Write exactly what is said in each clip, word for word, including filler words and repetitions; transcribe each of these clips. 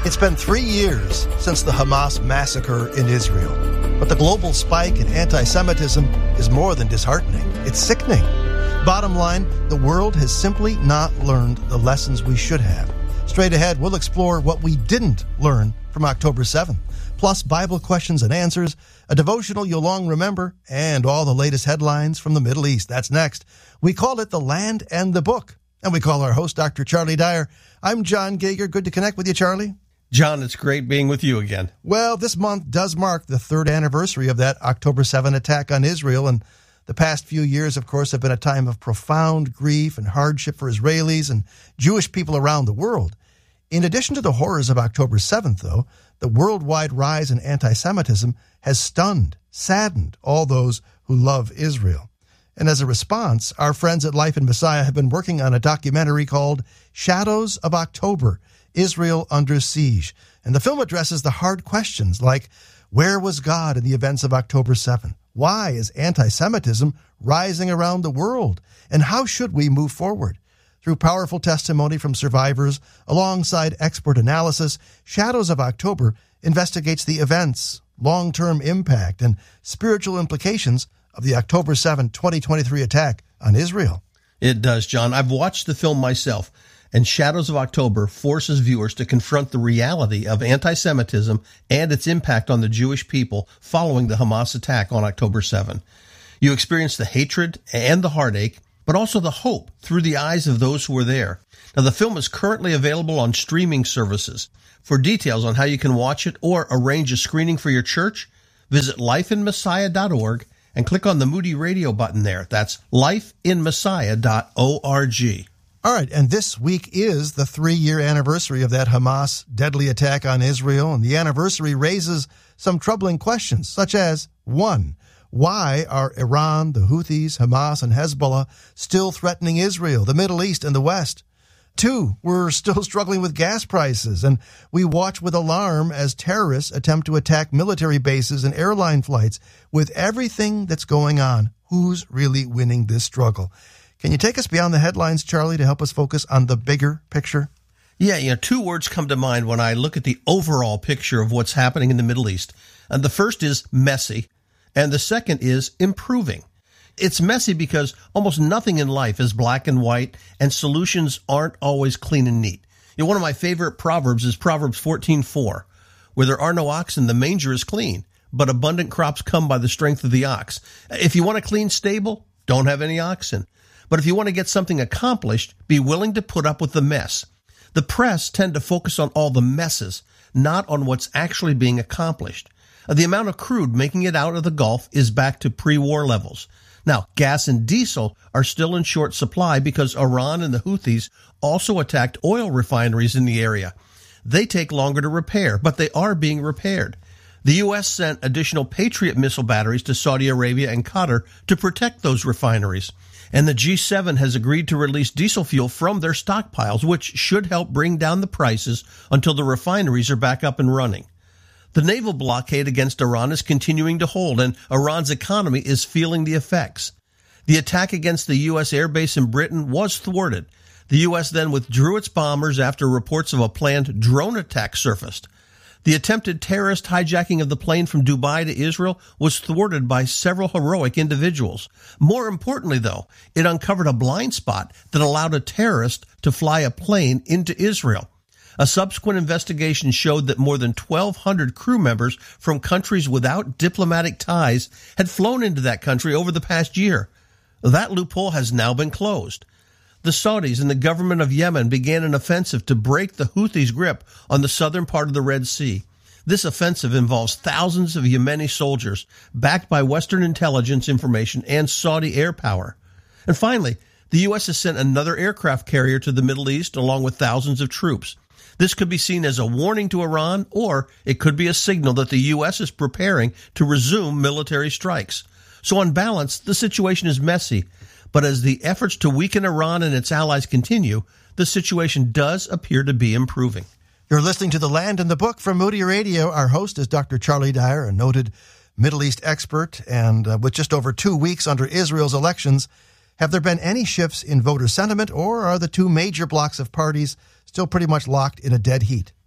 It's been three years since the Hamas massacre in Israel, but the global spike in anti-Semitism is more than disheartening. It's sickening. Bottom line, the world has simply not learned the lessons we should have. Straight ahead, we'll explore what we didn't learn from October seventh, plus Bible questions and answers, a devotional you'll long remember, and all the latest headlines from the Middle East. That's next. We call it The Land and the Book, and we call our host Doctor Charlie Dyer. I'm John Geiger. Good to connect with you, Charlie. John, it's great being with you again. Well, this month does mark the third anniversary of that October seventh attack on Israel, and the past few years, of course, have been a time of profound grief and hardship for Israelis and Jewish people around the world. In addition to the horrors of October seventh, though, the worldwide rise in anti-Semitism has stunned, saddened all those who love Israel. And as a response, our friends at Life in Messiah have been working on a documentary called Shadows of October, Israel Under Siege. And the film addresses the hard questions like, where was God in the events of October seventh? Why is anti-Semitism rising around the world? And how should we move forward? Through powerful testimony from survivors, alongside expert analysis, Shadows of October investigates the events, long-term impact, and spiritual implications of the October seventh, twenty twenty-three attack on Israel. It does, John. I've watched the film myself, and Shadows of October forces viewers to confront the reality of anti-Semitism and its impact on the Jewish people following the Hamas attack on October seventh. You experience the hatred and the heartache, but also the hope through the eyes of those who were there. Now, the film is currently available on streaming services. For details on how you can watch it or arrange a screening for your church, visit life in messiah dot org and click on the Moody Radio button there. That's life in messiah dot org. All right, and this week is the three-year anniversary of that Hamas deadly attack on Israel, and the anniversary raises some troubling questions, such as, one, why are Iran, the Houthis, Hamas, and Hezbollah still threatening Israel, the Middle East, and the West? Two, we're still struggling with gas prices, and we watch with alarm as terrorists attempt to attack military bases and airline flights. With everything that's going on, who's really winning this struggle? Can you take us beyond the headlines, Charlie, to help us focus on the bigger picture? Yeah, you know, two words come to mind when I look at the overall picture of what's happening in the Middle East. And the first is messy, and the second is improving. It's messy because almost nothing in life is black and white, and solutions aren't always clean and neat. You know, one of my favorite proverbs is Proverbs fourteen four, where there are no oxen, the manger is clean, but abundant crops come by the strength of the ox. If you want a clean stable, don't have any oxen. But if you want to get something accomplished, be willing to put up with the mess. The press tend to focus on all the messes, not on what's actually being accomplished. The amount of crude making it out of the Gulf is back to pre-war levels. Now, gas and diesel are still in short supply because Iran and the Houthis also attacked oil refineries in the area. They take longer to repair, but they are being repaired. The U S sent additional Patriot missile batteries to Saudi Arabia and Qatar to protect those refineries. And the G seven has agreed to release diesel fuel from their stockpiles, which should help bring down the prices until the refineries are back up and running. The naval blockade against Iran is continuing to hold, and Iran's economy is feeling the effects. The attack against the U S airbase in Britain was thwarted. The U S then withdrew its bombers after reports of a planned drone attack surfaced. The attempted terrorist hijacking of the plane from Dubai to Israel was thwarted by several heroic individuals. More importantly, though, it uncovered a blind spot that allowed a terrorist to fly a plane into Israel. A subsequent investigation showed that more than twelve hundred crew members from countries without diplomatic ties had flown into that country over the past year. That loophole has now been closed. The Saudis and the government of Yemen began an offensive to break the Houthis' grip on the southern part of the Red Sea. This offensive involves thousands of Yemeni soldiers, backed by Western intelligence information and Saudi air power. And finally, the U S has sent another aircraft carrier to the Middle East along with thousands of troops. This could be seen as a warning to Iran, or it could be a signal that the U S is preparing to resume military strikes. So on balance, the situation is messy. But as the efforts to weaken Iran and its allies continue, the situation does appear to be improving. You're listening to The Land and the Book from Moody Radio. Our host is Doctor Charlie Dyer, a noted Middle East expert. And uh, with just over two weeks under Israel's elections, have there been any shifts in voter sentiment, or are the two major blocks of parties still pretty much locked in a dead heat?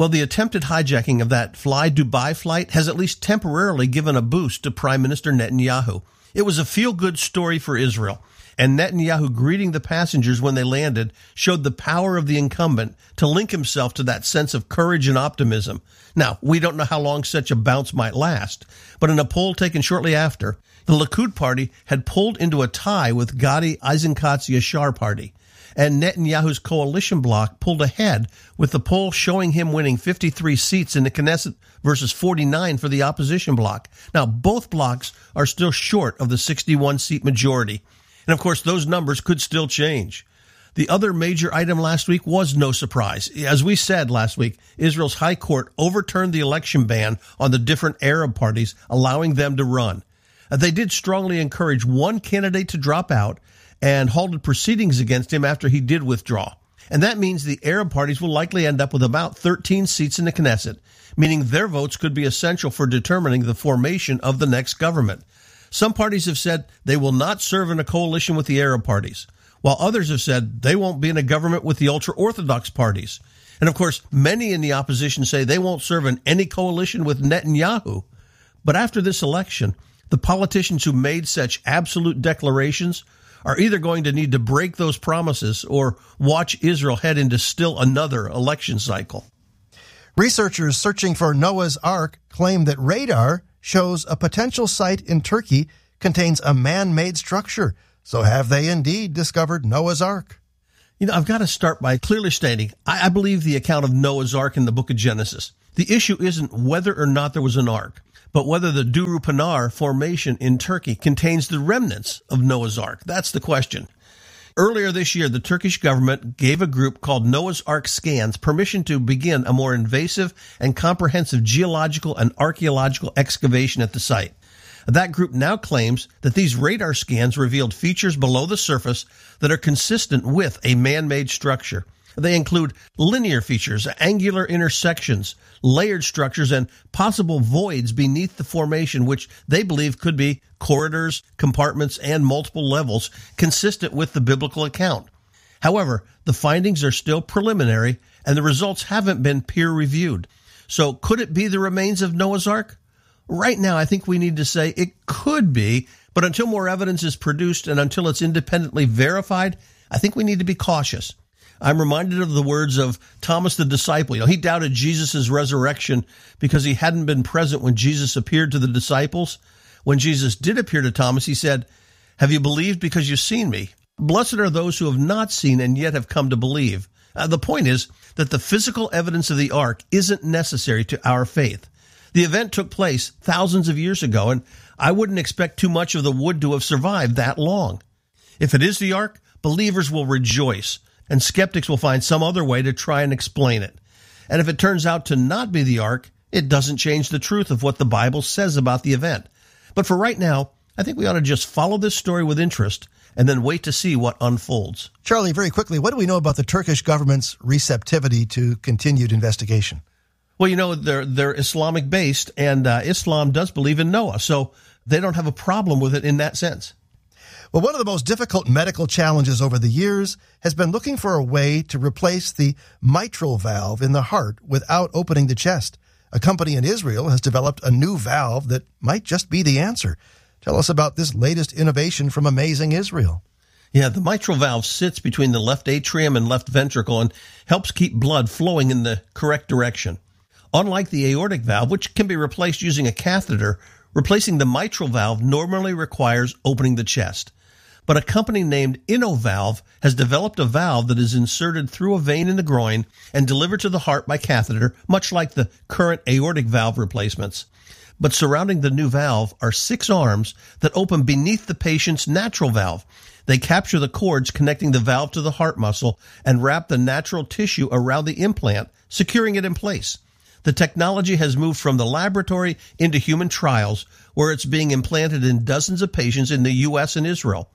Well, the attempted hijacking of that Fly Dubai flight has at least temporarily given a boost to Prime Minister Netanyahu. It was a feel-good story for Israel, and Netanyahu greeting the passengers when they landed showed the power of the incumbent to link himself to that sense of courage and optimism. Now, we don't know how long such a bounce might last, but in a poll taken shortly after, the Likud party had pulled into a tie with Gadi Eisenkot's Yashar party, and Netanyahu's coalition bloc pulled ahead, with the poll showing him winning fifty-three seats in the Knesset versus forty-nine for the opposition bloc. Now, both blocs are still short of the sixty-one seat majority, and of course, those numbers could still change. The other major item last week was no surprise. As we said last week, Israel's High Court overturned the election ban on the different Arab parties, allowing them to run. They did strongly encourage one candidate to drop out and halted proceedings against him after he did withdraw. And that means the Arab parties will likely end up with about thirteen seats in the Knesset, meaning their votes could be essential for determining the formation of the next government. Some parties have said they will not serve in a coalition with the Arab parties, while others have said they won't be in a government with the ultra-Orthodox parties. And of course, many in the opposition say they won't serve in any coalition with Netanyahu. But after this election, the politicians who made such absolute declarations are either going to need to break those promises or watch Israel head into still another election cycle. Researchers searching for Noah's Ark claim that radar shows a potential site in Turkey contains a man-made structure. So have they indeed discovered Noah's Ark? You know, I've got to start by clearly stating, I, I believe the account of Noah's Ark in the book of Genesis. The issue isn't whether or not there was an ark, but whether the Duru Pinar formation in Turkey contains the remnants of Noah's Ark. That's the question. Earlier this year, the Turkish government gave a group called Noah's Ark Scans permission to begin a more invasive and comprehensive geological and archaeological excavation at the site. That group now claims that these radar scans revealed features below the surface that are consistent with a man-made structure. They include linear features, angular intersections, layered structures, and possible voids beneath the formation, which they believe could be corridors, compartments, and multiple levels, consistent with the biblical account. However, the findings are still preliminary, and the results haven't been peer-reviewed. So could it be the remains of Noah's Ark? Right now, I think we need to say it could be, but until more evidence is produced and until it's independently verified, I think we need to be cautious. I'm reminded of the words of Thomas the disciple. You know, he doubted Jesus' resurrection because he hadn't been present when Jesus appeared to the disciples. When Jesus did appear to Thomas, he said, "Have you believed because you've seen me? Blessed are those who have not seen and yet have come to believe." Uh, the point is that the physical evidence of the ark isn't necessary to our faith. The event took place thousands of years ago, and I wouldn't expect too much of the wood to have survived that long. If it is the ark, believers will rejoice, and skeptics will find some other way to try and explain it. And if it turns out to not be the ark, it doesn't change the truth of what the Bible says about the event. But for right now, I think we ought to just follow this story with interest and then wait to see what unfolds. Charlie, very quickly, what do we know about the Turkish government's receptivity to continued investigation? Well, you know, they're they're Islamic-based, and uh, Islam does believe in Noah, so they don't have a problem with it in that sense. Well, one of the most difficult medical challenges over the years has been looking for a way to replace the mitral valve in the heart without opening the chest. A company in Israel has developed a new valve that might just be the answer. Tell us about this latest innovation from Amazing Israel. Yeah, the mitral valve sits between the left atrium and left ventricle and helps keep blood flowing in the correct direction. Unlike the aortic valve, which can be replaced using a catheter, replacing the mitral valve normally requires opening the chest. But a company named InnoValve has developed a valve that is inserted through a vein in the groin and delivered to the heart by catheter, much like the current aortic valve replacements. But surrounding the new valve are six arms that open beneath the patient's natural valve. They capture the cords connecting the valve to the heart muscle and wrap the natural tissue around the implant, securing it in place. The technology has moved from the laboratory into human trials, where it's being implanted in dozens of patients in the U S and Israel.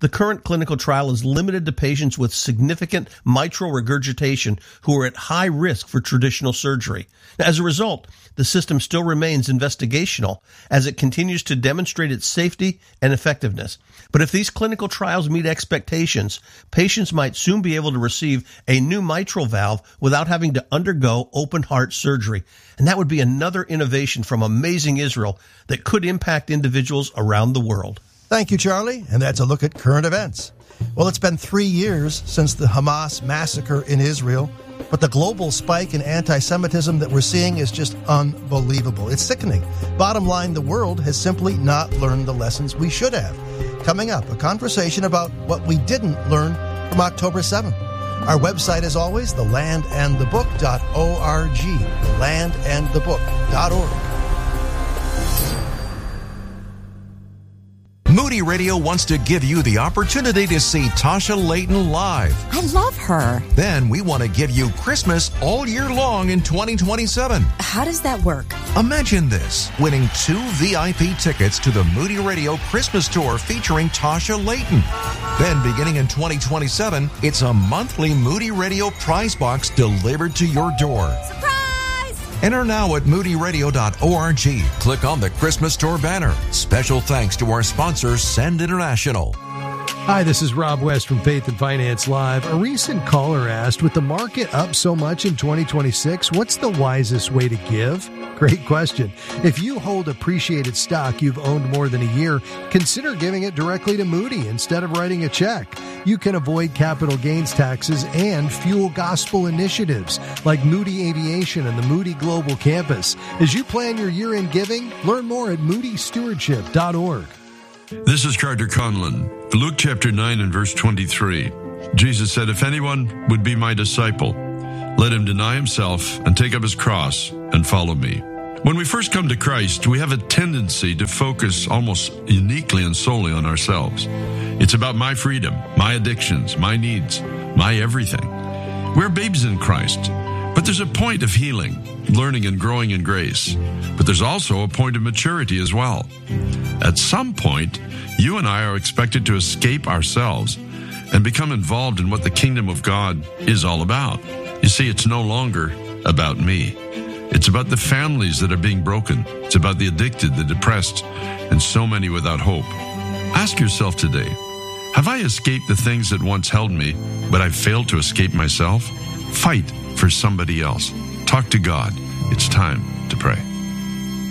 The current clinical trial is limited to patients with significant mitral regurgitation who are at high risk for traditional surgery. As a result, the system still remains investigational as it continues to demonstrate its safety and effectiveness. But if these clinical trials meet expectations, patients might soon be able to receive a new mitral valve without having to undergo open heart surgery. And that would be another innovation from Amazing Israel that could impact individuals around the world. Thank you, Charlie. And that's a look at current events. Well, it's been three years since the Hamas massacre in Israel, but the global spike in anti-Semitism that we're seeing is just unbelievable. It's sickening. Bottom line, the world has simply not learned the lessons we should have. Coming up, a conversation about what we didn't learn from October seventh. Our website, as always, the land and the book dot org, the land and the book dot org. Moody Radio wants to give you the opportunity to see Tasha Layton live. I love her. Then we want to give you Christmas all year long in twenty twenty-seven. How does that work? Imagine this, winning two V I P tickets to the Moody Radio Christmas Tour featuring Tasha Layton. Then beginning in twenty twenty-seven, it's a monthly Moody Radio prize box delivered to your door. Surprise! Enter now at moody radio dot org. Click on the Christmas Tour banner. Special thanks to our sponsor, Send International. Hi, this is Rob West from Faith and Finance Live. A recent caller asked, with the market up so much in twenty twenty-six, what's the wisest way to give? Great question. If you hold appreciated stock you've owned more than a year, consider giving it directly to Moody instead of writing a check. You can avoid capital gains taxes and fuel gospel initiatives like Moody Aviation and the Moody Global Campus. As you plan your year-end giving, learn more at moody stewardship dot org. This is Carter Conlon. Luke chapter nine and verse twenty-three. Jesus said, "If anyone would be my disciple, let him deny himself and take up his cross and follow me." When we first come to Christ, we have a tendency to focus almost uniquely and solely on ourselves. It's about my freedom, my addictions, my needs, my everything. We're babes in Christ, but there's a point of healing, learning and growing in grace. But there's also a point of maturity as well. At some point, you and I are expected to escape ourselves and become involved in what the kingdom of God is all about. You see, it's no longer about me. It's about the families that are being broken. It's about the addicted, the depressed, and so many without hope. Ask yourself today, have I escaped the things that once held me, but I've failed to escape myself? Fight for somebody else. Talk to God. It's time to pray.